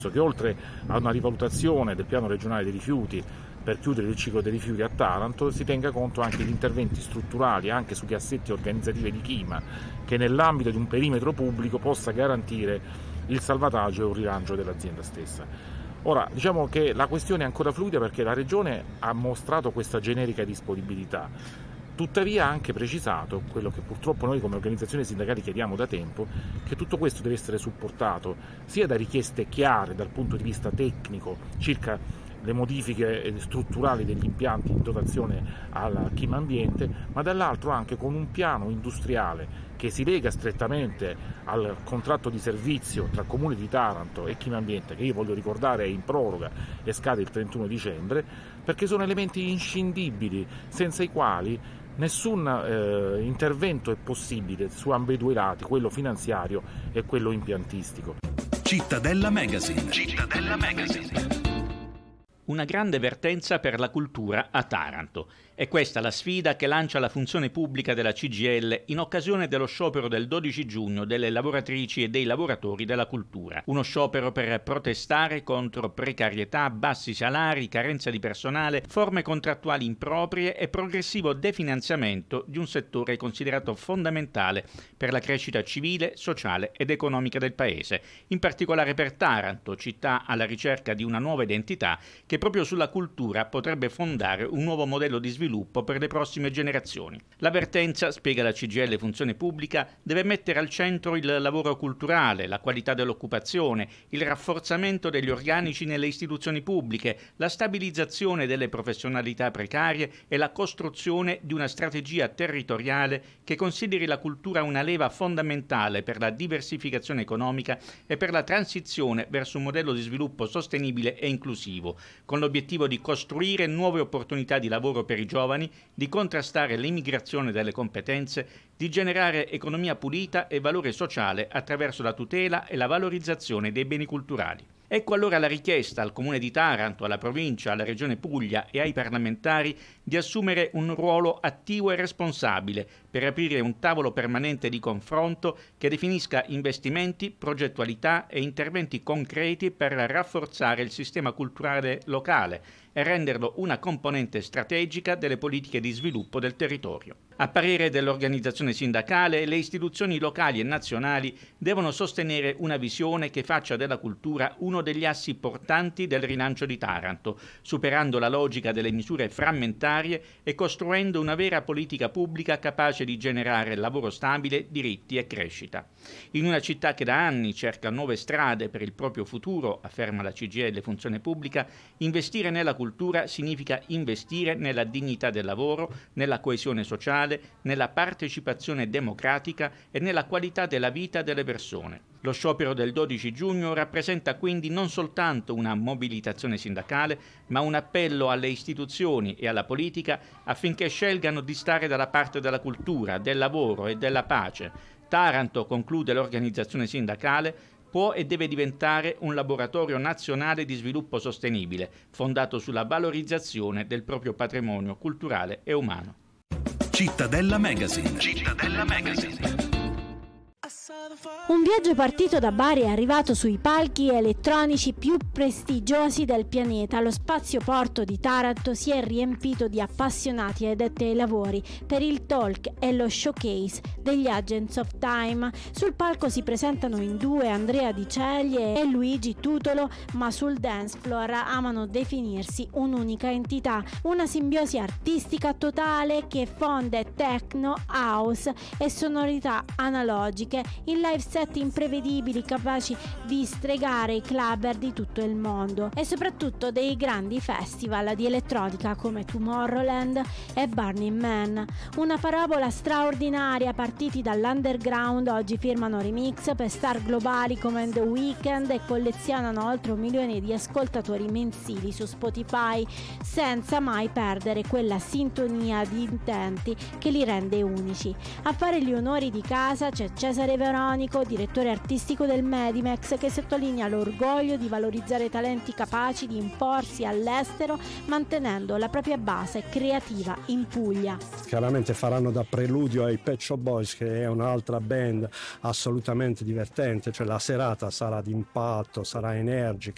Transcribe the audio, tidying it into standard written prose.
che oltre a una rivalutazione del piano regionale dei rifiuti per chiudere il ciclo dei rifiuti a Taranto, si tenga conto anche di interventi strutturali anche sugli assetti organizzativi di Chima, che nell'ambito di un perimetro pubblico possa garantire il salvataggio e un rilancio dell'azienda stessa. Ora, diciamo che la questione è ancora fluida perché la Regione ha mostrato questa generica disponibilità. Tuttavia ha anche precisato, quello che purtroppo noi come organizzazioni sindacali chiediamo da tempo, che tutto questo deve essere supportato sia da richieste chiare dal punto di vista tecnico circa le modifiche strutturali degli impianti in dotazione al Chima Ambiente, ma dall'altro anche con un piano industriale che si lega strettamente al contratto di servizio tra Comune di Taranto e Chima Ambiente, che io voglio ricordare è in proroga e scade il 31 dicembre, perché sono elementi inscindibili senza i quali nessun intervento è possibile su ambedue i lati, quello finanziario e quello impiantistico. Cittadella Magazine. Una grande vertenza per la cultura a Taranto. È questa la sfida che lancia la funzione pubblica della CGIL in occasione dello sciopero del 12 giugno delle lavoratrici e dei lavoratori della cultura. Uno sciopero per protestare contro precarietà, bassi salari, carenza di personale, forme contrattuali improprie e progressivo definanziamento di un settore considerato fondamentale per la crescita civile, sociale ed economica del paese, in particolare per Taranto, città alla ricerca di una nuova identità che proprio sulla cultura potrebbe fondare un nuovo modello di sviluppo per le prossime generazioni. L'avvertenza, spiega la CGIL Funzione Pubblica, deve mettere al centro il lavoro culturale, la qualità dell'occupazione, il rafforzamento degli organici nelle istituzioni pubbliche, la stabilizzazione delle professionalità precarie e la costruzione di una strategia territoriale che consideri la cultura una leva fondamentale per la diversificazione economica e per la transizione verso un modello di sviluppo sostenibile e inclusivo, con l'obiettivo di costruire nuove opportunità di lavoro per i giovani, di contrastare l'immigrazione delle competenze, di generare economia pulita e valore sociale attraverso la tutela e la valorizzazione dei beni culturali. Ecco allora la richiesta al Comune di Taranto, alla Provincia, alla Regione Puglia e ai parlamentari di assumere un ruolo attivo e responsabile per aprire un tavolo permanente di confronto che definisca investimenti, progettualità e interventi concreti per rafforzare il sistema culturale locale e renderlo una componente strategica delle politiche di sviluppo del territorio. A parere dell'organizzazione sindacale, le istituzioni locali e nazionali devono sostenere una visione che faccia della cultura uno degli assi portanti del rilancio di Taranto, superando la logica delle misure frammentarie e costruendo una vera politica pubblica capace di generare lavoro stabile, diritti e crescita. In una città che da anni cerca nuove strade per il proprio futuro, afferma la CGIL Funzione Pubblica, investire nella cultura significa investire nella dignità del lavoro, nella coesione sociale, nella partecipazione democratica e nella qualità della vita delle persone. Lo sciopero del 12 giugno rappresenta quindi non soltanto una mobilitazione sindacale, ma un appello alle istituzioni e alla politica affinché scelgano di stare dalla parte della cultura, del lavoro e della pace. Taranto, conclude l'organizzazione sindacale, può e deve diventare un laboratorio nazionale di sviluppo sostenibile, fondato sulla valorizzazione del proprio patrimonio culturale e umano. Cittadella Magazine. Un viaggio partito da Bari è arrivato sui palchi elettronici più prestigiosi del pianeta. Lo spazio porto di Taranto si è riempito di appassionati addetti ai lavori per il talk e lo showcase degli Agents of Time. Sul palco si presentano in due Andrea Di Ceglie e Luigi Tutolo, ma sul dance floor amano definirsi un'unica entità, una simbiosi artistica totale che fonde techno, house e sonorità analogiche in live set imprevedibili capaci di stregare i clubber di tutto il mondo e soprattutto dei grandi festival di elettronica come Tomorrowland e Burning Man. Una parabola straordinaria, partiti dall'underground oggi firmano remix per star globali come The Weeknd e collezionano oltre 1 milione di ascoltatori mensili su Spotify senza mai perdere quella sintonia di intenti che li rende unici. A fare gli onori di casa c'è Cesare Veronico, direttore artistico del Medimex, che sottolinea l'orgoglio di valorizzare talenti capaci di imporsi all'estero mantenendo la propria base creativa in Puglia. Chiaramente faranno da preludio ai Pet Shop Boys, che è un'altra band assolutamente divertente, cioè la serata sarà d'impatto, sarà energica,